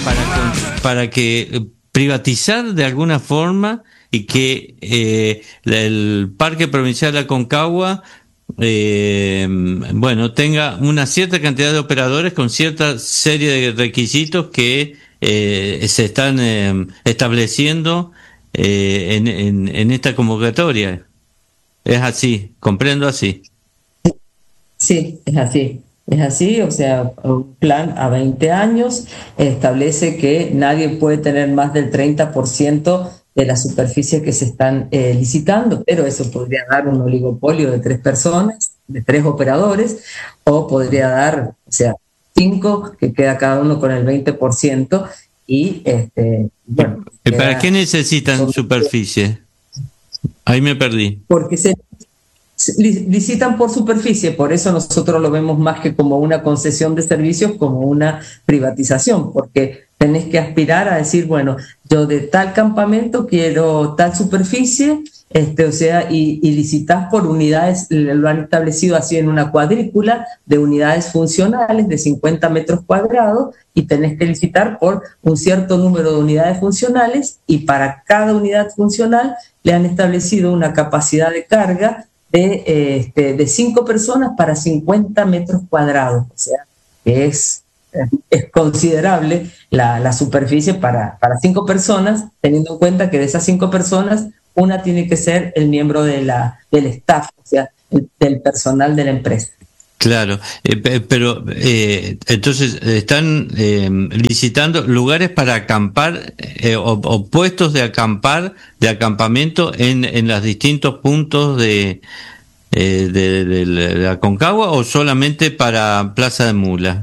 para que privatizar de alguna forma y que el Parque Provincial de Aconcagua tenga una cierta cantidad de operadores con cierta serie de requisitos que se están estableciendo en esta convocatoria. Es así, comprendo así. Sí, es así. Es así, o sea, un plan a 20 años establece que nadie puede tener más del 30% de la superficie que se están licitando, pero eso podría dar un oligopolio de 3 personas, de 3 operadores, o podría dar, o sea, 5, que queda cada uno con el 20%, y bueno. ¿Y para qué necesitan superficie? Ahí me perdí. Porque se licitan por superficie, por eso nosotros lo vemos más que como una concesión de servicios, como una privatización, porque tenés que aspirar a decir, bueno, yo de tal campamento quiero tal superficie, o sea, y licitas por unidades, lo han establecido así en una cuadrícula de unidades funcionales de 50 metros cuadrados, y tenés que licitar por un cierto número de unidades funcionales, y para cada unidad funcional le han establecido una capacidad de carga de 5 personas para 50 metros cuadrados, o sea, que es considerable la superficie para 5 personas, teniendo en cuenta que de esas 5 personas, una tiene que ser el miembro del staff, o sea, del personal de la empresa. Claro, pero entonces están licitando lugares para acampar o puestos de acampamento en los distintos puntos de la Aconcagua, o solamente para Plaza de Mula,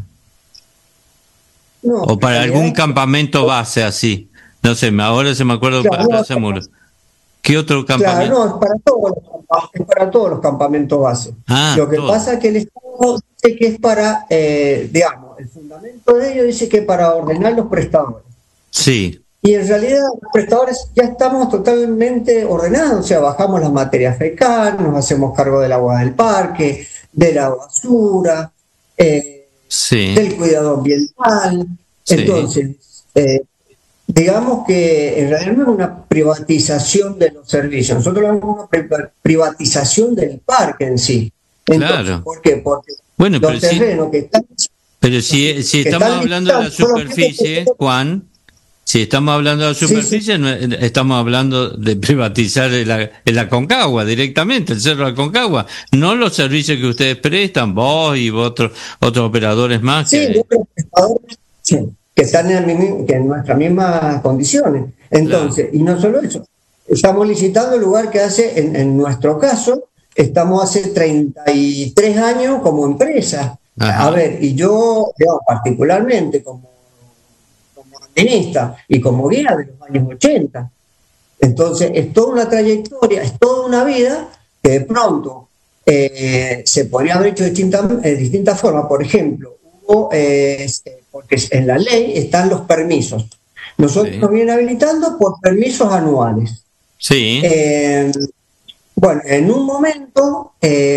o para algún campamento base así. No sé, ahora se me acuerdo, claro, para Plaza de Mula. ¿Qué otro campamento? Claro, es para todos los campamentos base. Lo que pasa es que el Estado dice que es para, digamos, el fundamento de ello dice que para ordenar los prestadores. Sí. Y en realidad los prestadores ya estamos totalmente ordenados, o sea, bajamos las materias fecales, nos hacemos cargo del agua del parque, de la basura, del cuidado ambiental. Sí. Entonces, digamos que en realidad no es una privatización de los servicios, nosotros lo vemos una privatización del parque en sí. Entonces, claro. ¿por qué? Porque bueno, los terrenos que están... Pero si estamos hablando de la superficie, Juan, si estamos hablando de la superficie, no, estamos hablando de privatizar el Aconcagua directamente, el Cerro Aconcagua, no los servicios que ustedes prestan, vos y otros operadores más. Sí, otros prestadores, sí, que están en nuestras mismas condiciones. Entonces, claro. Y no solo eso, estamos licitando el lugar que hace, en nuestro caso, estamos hace 33 años como empresa. Ajá. A ver, y yo particularmente como administra y como guía de los años 80. Entonces, es toda una trayectoria, es toda una vida que de pronto se podría haber hecho de distintas formas. Por ejemplo, hubo, porque en la ley están los permisos. Nosotros nos vienen habilitando por permisos anuales. Sí. Bueno, en un momento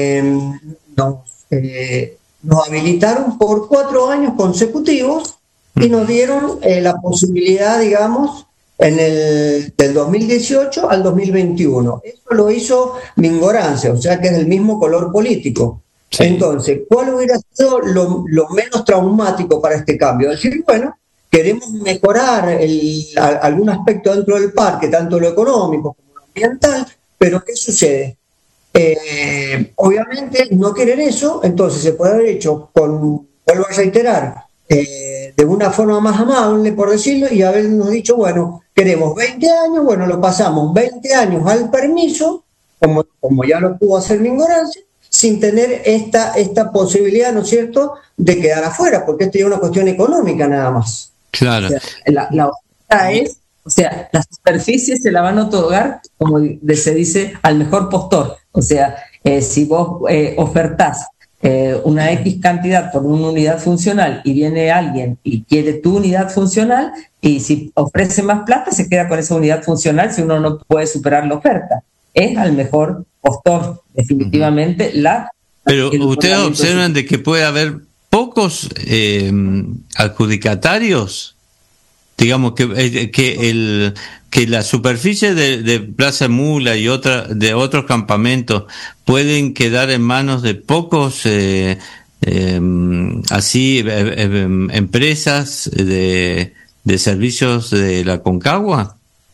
nos habilitaron por 4 años consecutivos y nos dieron la posibilidad, digamos, del 2018 al 2021. Eso lo hizo Mingorancia, o sea que es del mismo color político. Sí. Entonces, ¿cuál hubiera sido lo menos traumático para este cambio? Decir, bueno, queremos mejorar algún aspecto dentro del parque, tanto lo económico como lo ambiental, pero ¿qué sucede? Obviamente no quieren eso, entonces se puede haber hecho vuelvo a reiterar, de una forma más amable, por decirlo, y habernos dicho, bueno, queremos 20 años, bueno, lo pasamos 20 años al permiso, como ya lo pudo hacer Mingorancia, sin tener esta posibilidad, ¿no es cierto?, de quedar afuera, porque esto es una cuestión económica nada más. Claro. O sea, la oferta es, o sea, la superficie se la van a otorgar, como se dice, al mejor postor. O sea, si vos ofertás una X cantidad por una unidad funcional y viene alguien y quiere tu unidad funcional, y si ofrece más plata se queda con esa unidad funcional si uno no puede superar la oferta. Es al mejor postor, definitivamente. Pero ustedes observan de que puede haber pocos adjudicatarios. digamos que la superficie de Plaza Mula y de otros campamentos pueden quedar en manos de pocos empresas de servicios de la Concagua.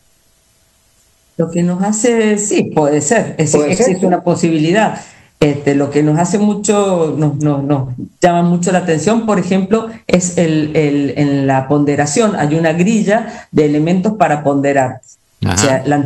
Lo que nos hace, sí, puede ser, existe una posibilidad. Lo que nos hace mucho, nos llama mucho la atención, por ejemplo, es en la ponderación. Hay una grilla de elementos para ponderar. Ajá. O sea, en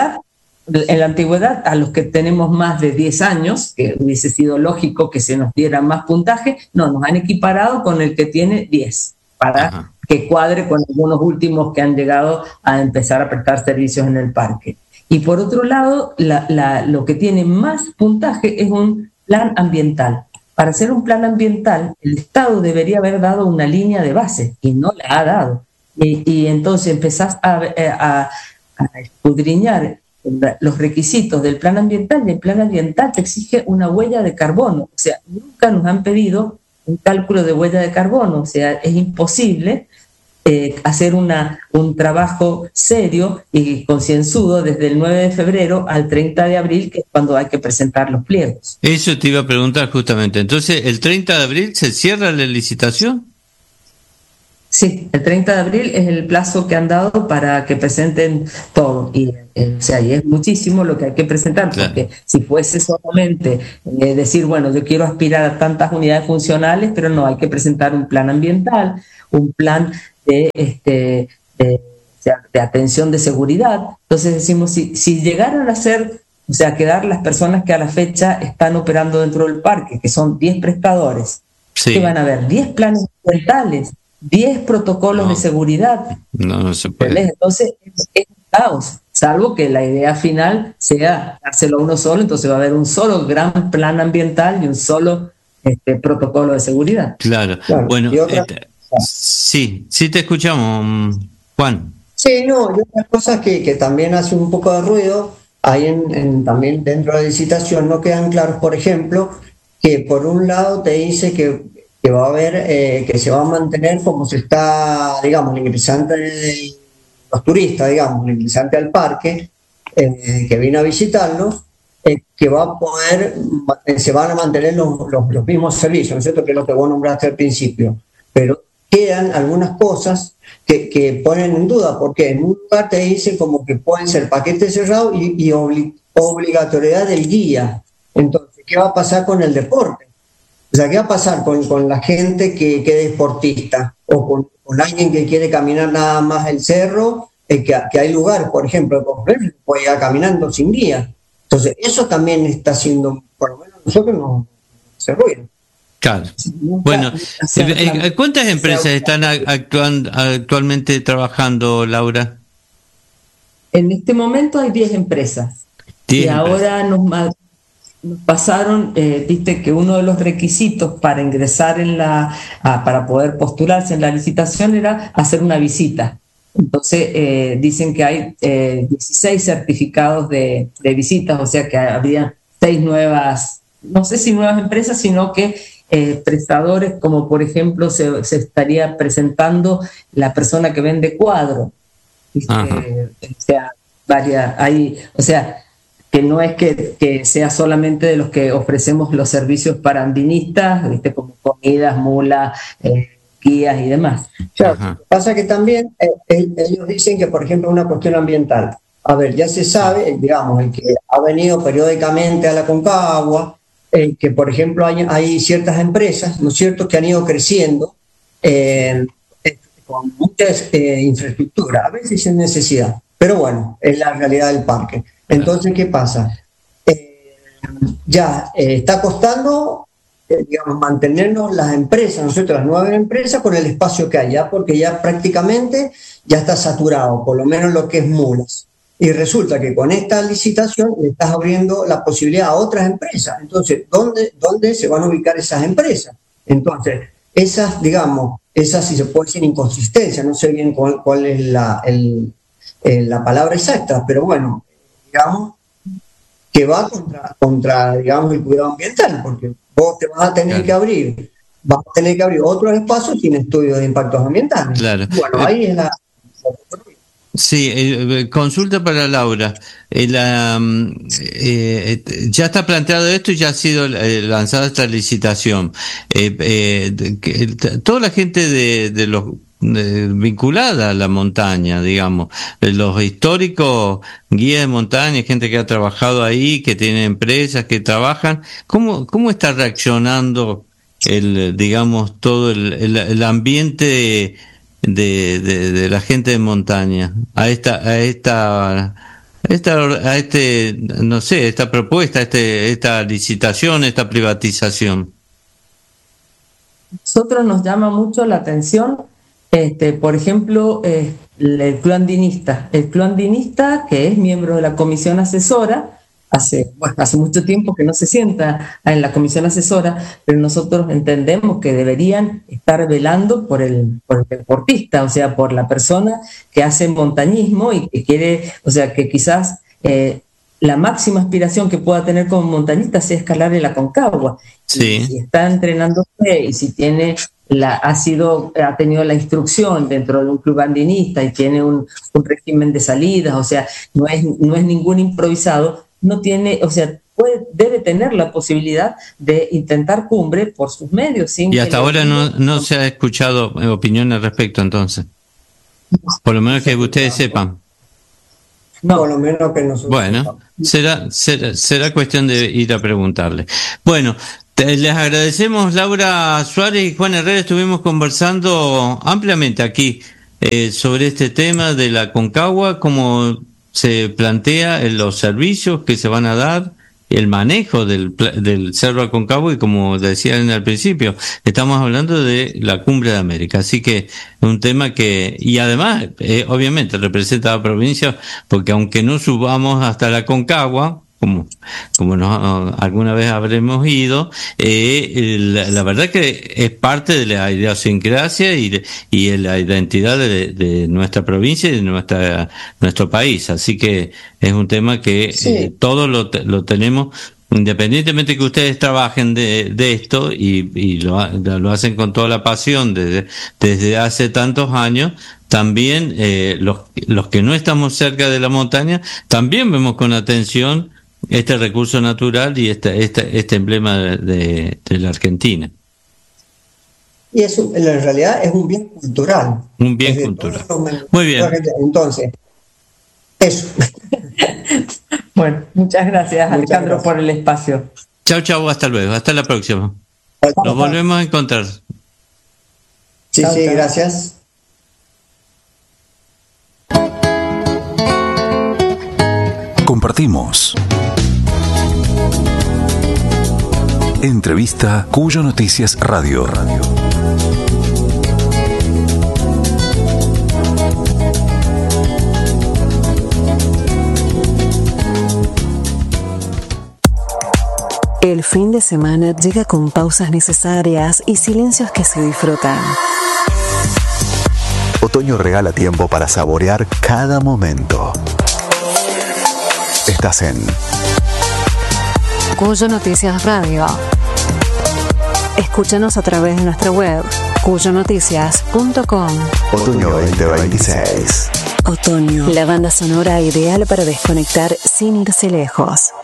la antigüedad, a los que tenemos más de 10 años, que hubiese sido lógico que se nos diera más puntaje, no, nos han equiparado con el que tiene 10, para Ajá. que cuadre con algunos últimos que han llegado a empezar a prestar servicios en el parque. Y por otro lado, lo que tiene más puntaje es un plan ambiental. Para hacer un plan ambiental, el Estado debería haber dado una línea de base y no la ha dado. Y entonces empezás a escudriñar los requisitos del plan ambiental, y el plan ambiental te exige una huella de carbono. O sea, nunca nos han pedido un cálculo de huella de carbono. O sea, es imposible hacer un trabajo serio y concienzudo desde el 9 de febrero al 30 de abril, que es cuando hay que presentar los pliegos. Eso te iba a preguntar justamente. Entonces, ¿el 30 de abril se cierra la licitación? Sí, el 30 de abril es el plazo que han dado para que presenten todo. Y es muchísimo lo que hay que presentar, porque si fuese solamente decir, bueno, yo quiero aspirar a tantas unidades funcionales, pero no, hay que presentar un plan ambiental, un plan de atención de seguridad. Entonces decimos, si llegaran a ser, o sea, quedar las personas que a la fecha están operando dentro del parque, que son 10 prestadores, que van a haber 10 planes ambientales, 10 protocolos de seguridad. No se puede. Entonces es un caos, salvo que la idea final sea hacerlo uno solo, entonces va a haber un solo gran plan ambiental y un solo protocolo de seguridad. Claro. Bueno, sí te escuchamos, Juan. Sí, no, y otras cosas que también hace un poco de ruido, hay también dentro de la licitación no quedan claros, por ejemplo, que por un lado te dice que va a haber, que se va a mantener como se está, digamos, el ingresante de los turistas, digamos, el ingresante al parque, que viene a visitarlo, que va a poder, se van a mantener los mismos servicios, ¿no es cierto? Que es lo que vos nombraste al principio, pero quedan algunas cosas que ponen en duda, porque en un lugar te dicen como que pueden ser paquetes cerrados y obligatoriedad del guía. Entonces, ¿qué va a pasar con el deporte? O sea, ¿qué va a pasar con la gente que es deportista? O con alguien que quiere caminar nada más el cerro, que hay lugares, por ejemplo, que puede ir caminando sin guía. Entonces, eso también está haciendo, por lo menos nosotros no se ruido. Claro. Bueno, ¿cuántas empresas están actualmente trabajando, Laura? En este momento hay 10 empresas. Y ahora nos pasaron, viste que uno de los requisitos para ingresar para poder postularse en la licitación era hacer una visita. Entonces dicen que hay 16 certificados de visitas, o sea que había 6 nuevas, no sé si nuevas empresas, sino que prestadores, como por ejemplo se estaría presentando la persona que vende cuadro. O sea, que no es que sea solamente de los que ofrecemos los servicios para andinistas, ¿viste? Como comidas, mulas, guías y demás. Claro, pasa que también ellos dicen que, por ejemplo, una cuestión ambiental. A ver, ya se sabe, digamos, el que ha venido periódicamente a la Concagua, que, por ejemplo, hay ciertas empresas, ¿no es cierto?, que han ido creciendo con muchas infraestructuras, a veces sin necesidad, pero bueno, es la realidad del parque. Entonces, ¿qué pasa? Ya está costando, digamos, mantenernos las empresas, nosotros las nuevas empresas, con el espacio que hay, ¿ya? Porque ya prácticamente ya está saturado, por lo menos lo que es mulas. Y resulta que con esta licitación le estás abriendo la posibilidad a otras empresas. Entonces, ¿dónde se van a ubicar esas empresas? Entonces, esas, digamos, si se puede decir inconsistencia, no sé bien cuál es la palabra exacta, pero bueno, digamos, que va contra digamos, el cuidado ambiental, porque vos te vas a tener que abrir otros espacios sin estudios de impactos ambientales. Claro. Bueno, ahí es Sí, consulta para Laura. Ya está planteado esto y ya ha sido lanzada esta licitación. Toda la gente de los vinculada a la montaña, digamos, los históricos guías de montaña, gente que ha trabajado ahí, que tiene empresas que trabajan, ¿cómo está reaccionando digamos, todo el ambiente de la gente de montaña a esta propuesta, esta licitación, esta privatización? Nosotros nos llama mucho la atención, por ejemplo, el Club Andinista, que es miembro de la comisión asesora. Hace mucho tiempo que no se sienta en la comisión asesora, pero nosotros entendemos que deberían estar velando por el deportista, o sea, por la persona que hace montañismo y que quiere, o sea, que quizás la máxima aspiración que pueda tener como montañista sea escalar el Aconcagua. Sí. Y si está entrenándose y si ha tenido la instrucción dentro de un club andinista y tiene un régimen de salidas, o sea, no es ningún improvisado, no tiene, o sea, debe tener la posibilidad de intentar cumbre por sus medios. Y hasta ahora no se ha escuchado opinión al respecto, entonces. Por lo menos que ustedes sepan. No, por lo menos que nosotros. Bueno, será cuestión de ir a preguntarle. Bueno, les agradecemos. Laura Suárez y Juan Herrera estuvimos conversando ampliamente aquí sobre este tema de la Aconcagua, como se plantea en los servicios que se van a dar, el manejo del Cerro Aconcagua, y como decían al principio, estamos hablando de la Cumbre de América, así que es un tema que, y además, obviamente representa a la provincia, porque aunque no subamos hasta la Aconcagua, como alguna vez habremos ido, la verdad que es parte de la idiosincrasia y la identidad de nuestra provincia y de nuestro país, así que es un tema que sí, todos lo tenemos, independientemente que ustedes trabajen de esto y lo hacen con toda la pasión desde hace tantos años. También los que no estamos cerca de la montaña también vemos con atención este recurso natural y este emblema de la Argentina. Y eso en realidad es un bien cultural. Un bien cultural. Muy bien. Entonces, eso. Bueno, muchas gracias, Alejandro, por el espacio. Chau, hasta luego, hasta la próxima. Nos volvemos a encontrar. Sí, gracias. Compartimos. Entrevista Cuyo Noticias Radio. El fin de semana llega con pausas necesarias y silencios que se disfrutan. Otoño regala tiempo para saborear cada momento. Estás en Cuyo Noticias Radio. Escúchanos a través de nuestra web, cuyonoticias.com. Otoño 2026. Otoño, la banda sonora ideal para desconectar sin irse lejos.